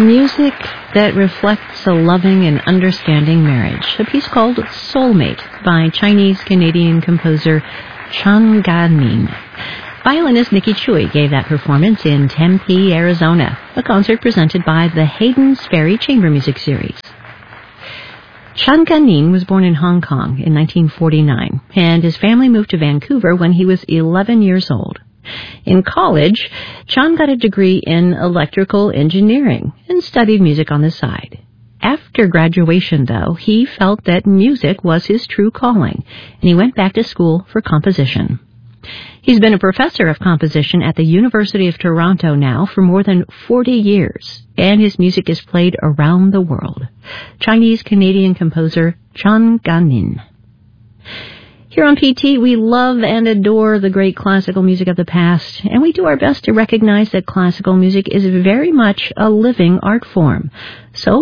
Music that reflects a loving and understanding marriage. A piece called Soulmate by Chinese-Canadian composer Chan Gan-nin. Violinist Nikki Chui gave that performance in Tempe, Arizona, a concert presented by the Hayden's Ferry Chamber Music Series. Chan Gan-nin was born in Hong Kong in 1949, and his family moved to Vancouver when he was 11 years old. In college, Chan got a degree in electrical engineering and studied music on the side. After graduation, though, he felt that music was his true calling, and he went back to school for composition. He's been a professor of composition at the University of Toronto now for more than 40 years, and his music is played around the world. Chinese-Canadian composer Chan Gan-nin. Here on PT, we love and adore the great classical music of the past, and we do our best to recognize that classical music is very much a living art form. So